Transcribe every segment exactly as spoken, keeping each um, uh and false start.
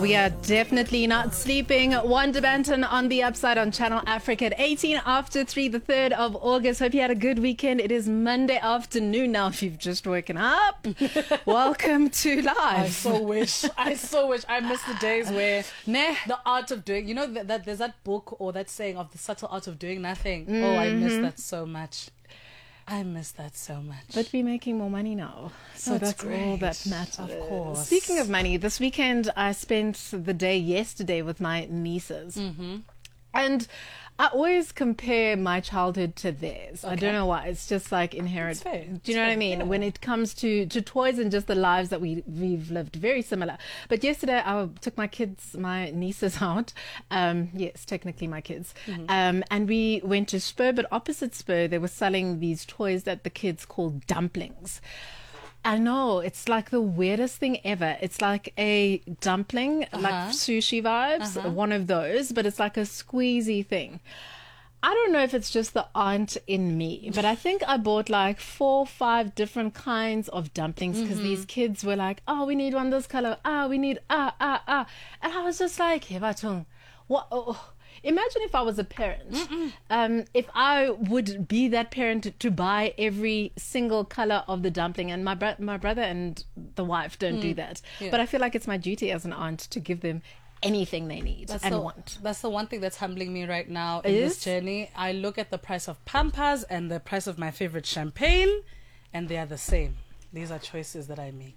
We are definitely not sleeping. Wanda Banton on the Upside on Channel Africa at eighteen after three, the third of August. Hope you had a good weekend. It is Monday afternoon now. If you've just woken up, welcome to Live. I so wish. I so wish. I miss the days where Nah. the art of doing, you know, that, that there's that book or that saying of the subtle art of doing nothing. Mm-hmm. Oh, I miss that so much. I miss that so much. But we're making more money now. So That's that's great. all that matters. Of course. Speaking of money, this weekend I spent the day yesterday with my nieces. Mm-hmm. And I always compare my childhood to theirs. I Okay. don't know why. It's just like inherent. It's fair. Do you It's know what I fair, mean? yeah. When it comes to, to toys and just the lives that we, we've lived, very similar. But yesterday I took my kids, my nieces out. Um, yes, technically my kids. Mm-hmm. Um, and we went to Spur, but opposite Spur, they were selling these toys that the kids call dumplings. I know, it's like the weirdest thing ever. It's like a dumpling, like sushi vibes, Uh-huh. one of those, but it's like a squeezy thing. I don't know if it's just the aunt in me, but I think I bought like four, five different kinds of dumplings because Mm-hmm. these kids were like, oh, we need one this color. Ah, we need, ah, ah, ah. And I was just like, "Hey, Batung, what? Oh. Imagine if I was a parent, um, if I would be that parent to buy every single color of the dumpling, and my bro- my brother and the wife don't do that. Yeah. But I feel like it's my duty as an aunt to give them anything they need That's and the, want. That's the one thing that's humbling me right now in Is? this journey. I look at the price of Pampers and the price of my favorite champagne, and they are the same. These are choices that I make.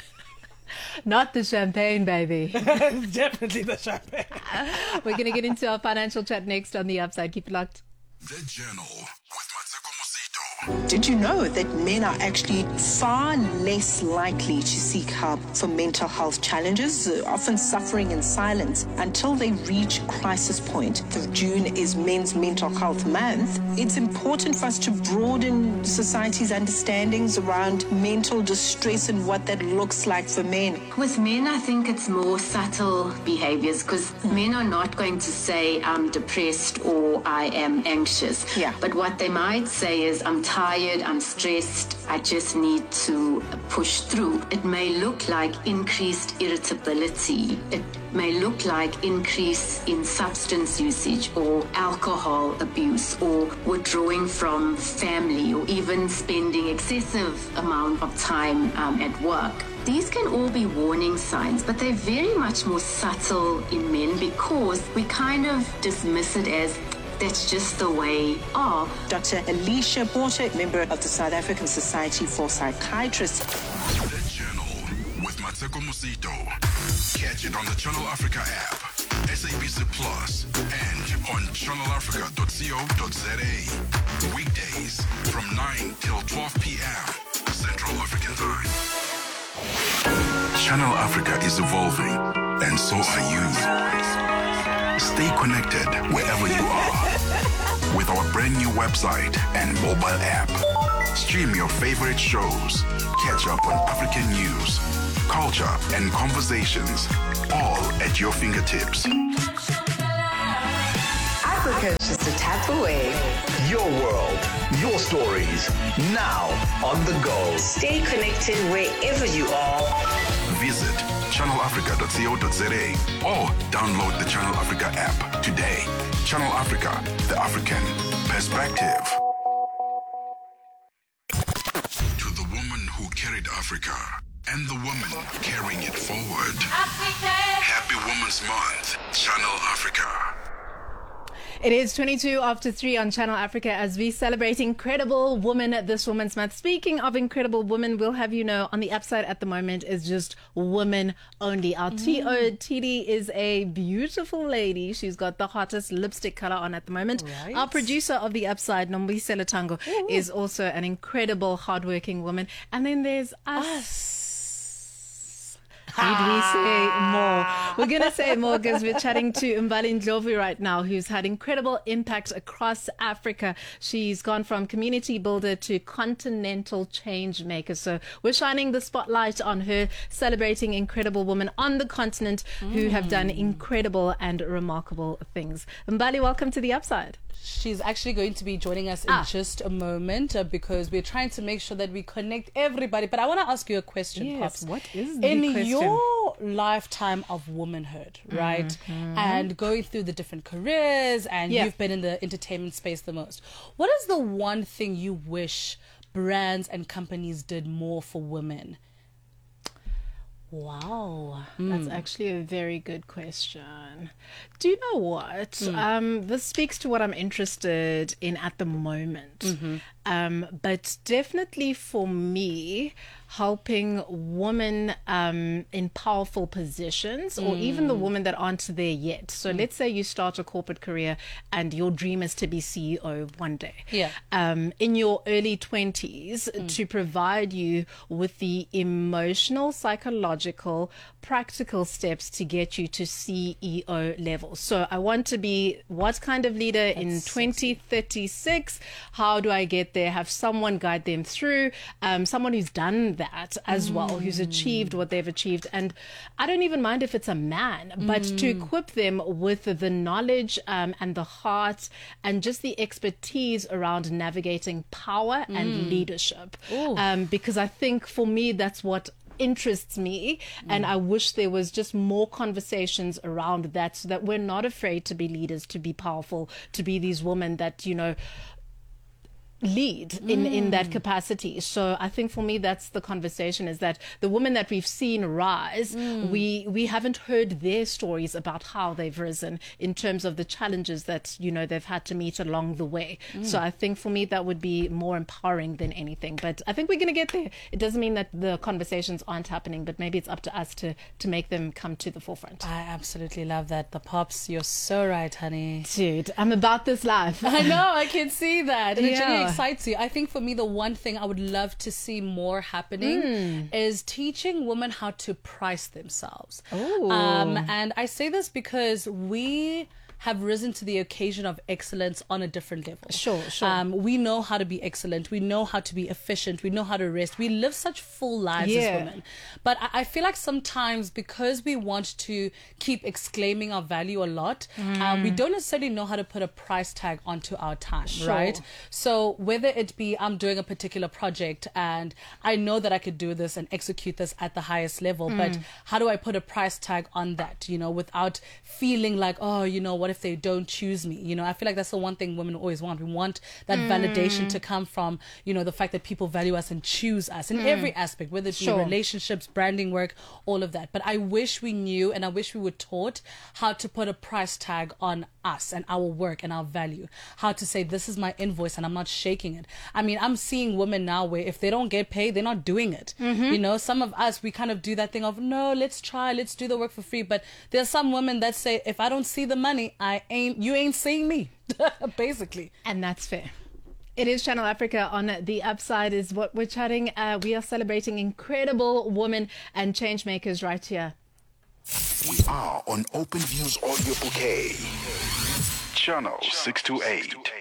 Not the champagne, baby. Definitely the champagne. We're going to get into our financial chat next on The Upside. Keep it locked. The Journal with Mateko Mosito. Did you know that men are actually far less likely to seek help for mental health challenges, uh, often suffering in silence until they reach crisis point? The June is Men's Mental Health Month. It's important for us to broaden society's understandings around mental distress and what that looks like for men. With men, I think it's more subtle behaviors because men are not going to say, I'm depressed or I am anxious. Yeah. But what they might say is, I'm tired, I'm stressed, I just need to push through. It may look like increased irritability. It may look like increase in substance usage or alcohol abuse or withdrawing from family or even spending excessive amount of time um, at work. These can all be warning signs, but they're very much more subtle in men because we kind of dismiss it as that's just the way of. Doctor Alicia Porter, member of the South African Society for Psychiatrists. The Journal with Mateko Mosito. Catch it on the Channel Africa app, S A B C Plus, and on channel africa dot co dot za. Weekdays from nine till twelve p.m. Central African Time. Channel Africa is evolving, and so are you. Stay connected wherever you are with our brand new website and mobile app. Stream your favorite shows, catch up on African news, culture, and conversations, all at your fingertips. Africa is just a tap away. Your world, your stories, now on the go. Stay connected wherever you are. Visit channel africa dot co dot za or download the Channel Africa app today. Channel Africa, the African perspective. To the woman who carried Africa and the woman carrying it forward. Happy Women's Month, Channel Africa. It is twenty-two after three on Channel Africa as we celebrate Incredible Woman this Women's Month. Speaking of incredible women, we'll have you know on the Upside at the moment is just women only. Our T O T D is a beautiful lady. She's got the hottest lipstick color on at the moment. Right. Our producer of the Upside, Nombisela Tango, is also an incredible, hardworking woman. And then there's us. Need we say more? We're going to say more because we're chatting to Mbali Ndlovu right now, who's had incredible impact across Africa. She's gone from community builder to continental change maker. So we're shining the spotlight on her, celebrating incredible women on the continent who have done incredible and remarkable things. Mbali, welcome to the Upside. She's actually going to be joining us in Ah. just a moment uh, because we're trying to make sure that we connect everybody. But I want to ask you a question, Yes, Pops. what is the in question? your lifetime of womanhood, right? And going through the different careers, and Yeah. you've been in the entertainment space the most. What is the one thing you wish brands and companies did more for women? Wow, that's actually a very good question. Do you know what? Um, this speaks to what I'm interested in at the moment. Um, but definitely for me, helping women um, in powerful positions, or even the women that aren't there yet. So let's say you start a corporate career and your dream is to be C E O one day. Yeah. Um, in your early twenties, to provide you with the emotional, psychological, practical steps to get you to C E O level. So I want to be what kind of leader in twenty thirty-six? How do I get there? Have someone guide them through, um, someone who's done that as well, who's achieved what they've achieved. And I don't even mind if it's a man, but to equip them with the knowledge um, and the heart and just the expertise around navigating power and leadership. Um, because I think for me, that's what interests me, and I wish there was just more conversations around that, so that we're not afraid to be leaders, to be powerful, to be these women that, you know, lead in in that capacity. So I think for me, that's the conversation, is that the women that we've seen rise, we we haven't heard their stories about how they've risen in terms of the challenges that, you know, they've had to meet along the way. So I think for me, that would be more empowering than anything. But I think we're going to get there. It doesn't mean that the conversations aren't happening, but maybe it's up to us to to make them come to the forefront. I absolutely love that. The Pops, you're so right, honey. Dude, I'm about this life. I know, I can see that. And it Yeah. really excites you. I think for me, the one thing I would love to see more happening is teaching women how to price themselves. Ooh. Um, and I say this because we have risen to the occasion of excellence on a different level. Sure, sure. Um, we know how to be excellent. We know how to be efficient. We know how to rest. We live such full lives Yeah. as women. But I, I feel like sometimes, because we want to keep exclaiming our value a lot, um, we don't necessarily know how to put a price tag onto our time, Sure. right? So whether it be I'm doing a particular project and I know that I could do this and execute this at the highest level, but how do I put a price tag on that, you know, without feeling like, oh, you know, what if they don't choose me? You know, I feel like that's the one thing women always want. We want that validation to come from, you know, the fact that people value us and choose us in every aspect, whether it be Sure. relationships, branding work, all of that. But I wish we knew, and I wish we were taught how to put a price tag on us and our work and our value. How to say, this is my invoice and I'm not shaking it. I mean, I'm seeing women now where if they don't get paid, they're not doing it. You know, some of us, we kind of do that thing of, no, let's try, let's do the work for free. But there's some women that say, if I don't see the money, I ain't, you ain't seeing me, basically. And that's fair. It is Channel Africa on The Upside is what we're chatting. Uh, we are celebrating incredible women and change makers right here. We are on Open Views Audio Bouquet. Channel six two eight.